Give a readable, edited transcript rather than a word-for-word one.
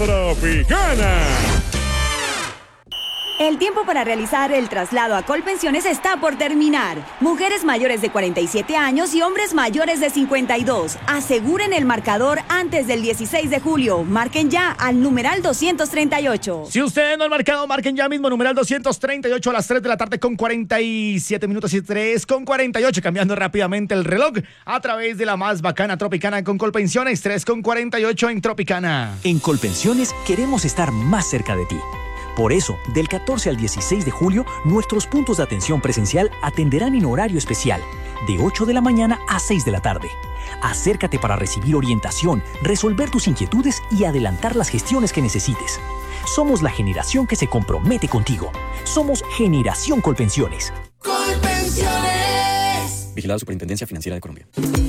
Tropicana. El tiempo para realizar el traslado a Colpensiones está por terminar. Mujeres mayores de 47 años y hombres mayores de 52. Aseguren el marcador antes del 16 de julio. Marquen ya al numeral 238. Si ustedes no han marcado, marquen ya mismo numeral 238 a las 3 de la tarde con 47 minutos y 3 con 48. Cambiando rápidamente el reloj a través de la más bacana Tropicana con Colpensiones. 3 con 48 en Tropicana. En Colpensiones queremos estar más cerca de ti. Por eso, del 14 al 16 de julio, nuestros puntos de atención presencial atenderán en horario especial, de 8 de la mañana a 6 de la tarde. Acércate para recibir orientación, resolver tus inquietudes y adelantar las gestiones que necesites. Somos la generación que se compromete contigo. Somos Generación Colpensiones. ¡Colpensiones! Vigilado Superintendencia Financiera de Colombia.